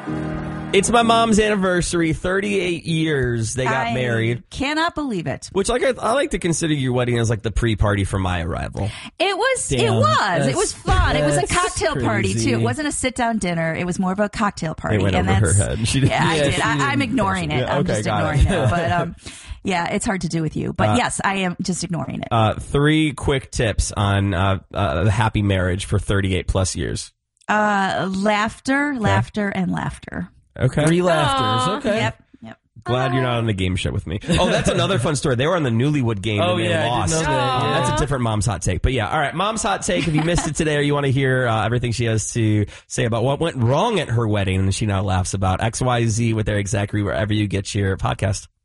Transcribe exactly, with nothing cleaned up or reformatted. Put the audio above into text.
It's my mom's anniversary, thirty-eight years they got I married. Cannot believe it. Which, like, I, I like to consider your wedding as like the pre-party for my arrival. It was, Damn, it was, that's- it was fun. It was a that's cocktail party crazy. too. It wasn't a sit-down dinner. It was more of a cocktail party. It went and over her that's- head. She did- Yeah, I Yeah, did. she I, I'm didn't- ignoring it. Yeah, I'm okay, just got ignoring it. it. But um, yeah, it's hard to do with you. But yes, I am just ignoring it. Uh, three quick tips on uh, uh, the happy marriage for thirty-eight plus years. Uh, laughter, laughter, and laughter. Okay. Three laughters. Okay. Yep. Yep. Glad you're not on the game show with me. Oh, that's another fun story. They were on the Newlywed Game Oh, and they yeah, I did lost. know that, yeah. That's a different Mom's Hot Take. But yeah, all right, Mom's Hot Take. If you missed it today or you want to hear uh, everything she has to say about what went wrong at her wedding and she now laughs about X Y Z with Eric Zachary wherever you get your podcast.